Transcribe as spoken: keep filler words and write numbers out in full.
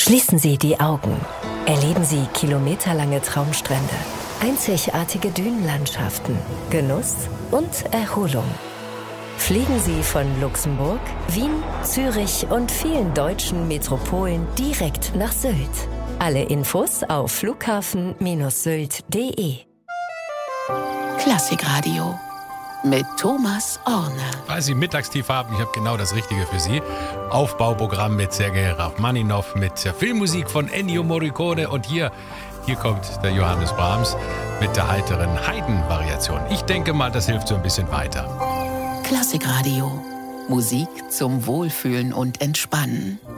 Schließen Sie die Augen. Erleben Sie kilometerlange Traumstrände, einzigartige Dünenlandschaften, Genuss und Erholung. Fliegen Sie von Luxemburg, Wien, Zürich und vielen deutschen Metropolen direkt nach Sylt. Alle Infos auf flughafen Sylt punkt de. Klassikradio mit Thomas Orne. Weil Sie Mittagstief haben, ich habe genau das Richtige für Sie. Aufbauprogramm mit Sergei Rachmaninow, mit Filmmusik von Ennio Morricone und hier, hier kommt der Johannes Brahms mit der heiteren Haydn-Variation. Ich denke mal, das hilft so ein bisschen weiter. Klassikradio. Musik zum Wohlfühlen und Entspannen.